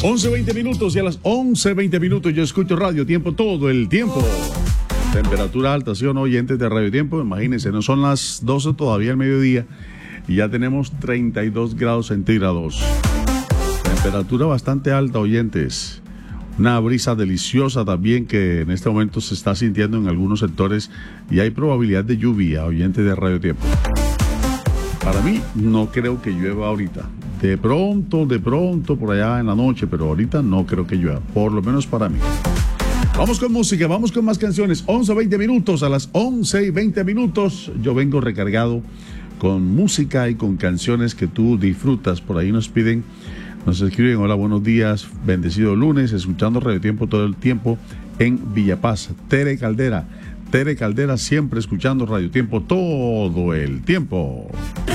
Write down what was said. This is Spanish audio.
11:20 minutos y a las 11:20 minutos yo escucho Radio Tiempo todo el tiempo. Temperatura alta, ¿sí o no, oyentes de Radio Tiempo? Imagínense, no son las 12 todavía al mediodía y ya tenemos 32 grados centígrados. Temperatura bastante alta, oyentes. Una brisa deliciosa también que en este momento se está sintiendo en algunos sectores y hay probabilidad de lluvia, oyentes de Radio Tiempo. Para mí no creo que llueva ahorita. De pronto, por allá en la noche, pero ahorita no creo que llueva, por lo menos para mí. Vamos con música, vamos con más canciones. 11:20 minutos, a las 11:20 minutos yo vengo recargado con música y con canciones que tú disfrutas. Por ahí nos piden, nos escriben: hola, buenos días, bendecido lunes, escuchando Radio Tiempo todo el tiempo en Villapaz. Tere Caldera siempre escuchando Radio Tiempo todo el tiempo.